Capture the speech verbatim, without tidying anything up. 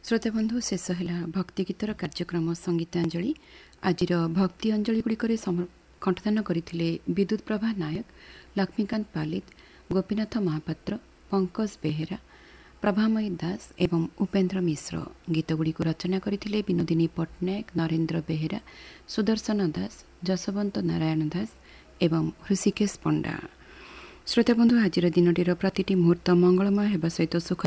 श्रोताबंधु शेष है भक्ति गीतर कार्यक्रम संगीतांजलि। आज भक्ति अंजलि गुड़िकर कंठदान करते विद्युत प्रभा नायक, लक्ष्मीकांत पालित, गोपीनाथ महापात्र, पंकज बेहेरा, प्रभामयी दास एवं उपेन्द्र मिश्र। गीतगुड़िक रचना करते विनोदिनी पट्टनायक, नरेन्द्र बेहेरा, सुदर्शन दास, जसवंत नारायण दास एवं ऋषिकेश पंडा। श्रोताबंधु आज दिन प्रतिटी मुहूर्त मंगलमय होगा सहित सुख